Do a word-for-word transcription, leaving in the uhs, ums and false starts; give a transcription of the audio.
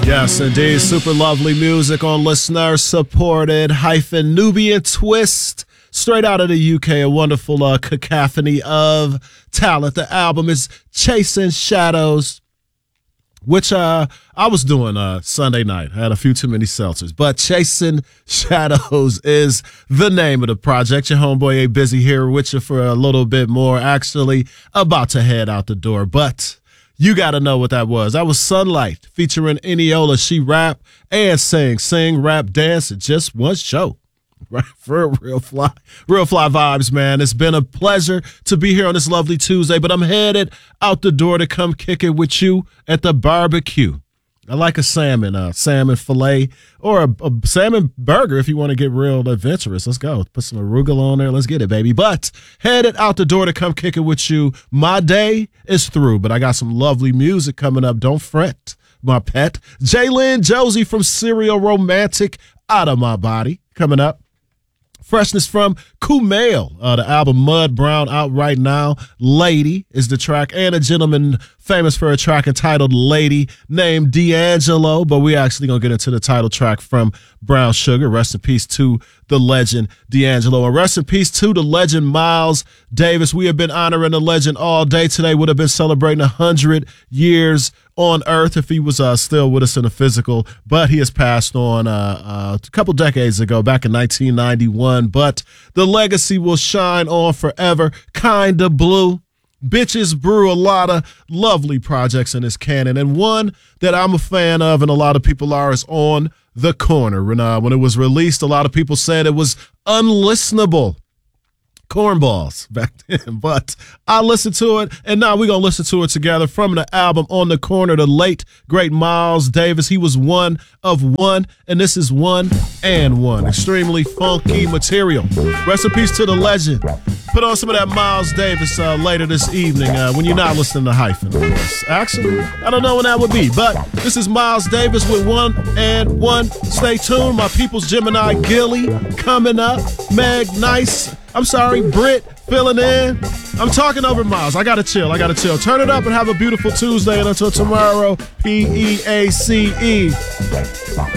Yes, indeed. Super lovely music on listener supported hyphen Nubian twist. Straight out of the U K, a wonderful uh, cacophony of talent. The album is Chasing Shadows, which uh, I was doing uh, Sunday night. I had a few too many seltzers. But Chasing Shadows is the name of the project. Your homeboy A Busy here with you for a little bit more. Actually, about to head out the door. But you got to know what that was. That was Sunlight featuring Eniola. She rap and sing. Sing, rap, dance in just one show. Right, for real fly, real fly vibes, man. It's been a pleasure to be here on this lovely Tuesday, but I'm headed out the door to come kick it with you at the barbecue. I like a salmon, uh, salmon fillet, or a, a salmon burger if you want to get real adventurous. Let's go. Put some arugula on there. Let's get it, baby. But headed out the door to come kick it with you. My day is through, but I got some lovely music coming up. Don't fret, my pet. Jalen Josie from Serial Romantic, Out of My Body, coming up. Freshness from Kumail, uh, the album Mud Brown out right now. Lady is the track, and a gentleman famous for a track entitled Lady named D'Angelo, but we actually going to get into the title track from Brown Sugar. Rest in peace to the legend D'Angelo, and rest in peace to the legend Miles Davis. We have been honoring the legend all day today. Would have been celebrating one hundred years on Earth if he was uh, still with us in the physical, but he has passed on uh, uh, a couple decades ago, back in nineteen ninety-one. But the legacy will shine on forever. Kinda Blue. Bitches Brew, a lot of lovely projects in this canon, and one that I'm a fan of and a lot of people are is On the Corner. And uh, when it was released, a lot of people said it was unlistenable. Cornballs back then, but I listened to it, and now we're going to listen to it together from the album On the Corner, the late, great Miles Davis. He was one of one, and this is one and one. Extremely funky material. Rest in peace to the legend. Put on some of that Miles Davis uh, later this evening uh, when you're not listening to Hyphen, of course. Actually, I don't know when that would be, but this is Miles Davis with one and one. Stay tuned. My people's Gemini Gilly coming up. Meg Nice. I'm sorry, Britt filling in. I'm talking over Miles. I gotta chill. I gotta chill. Turn it up and have a beautiful Tuesday. And until tomorrow, P E A C E.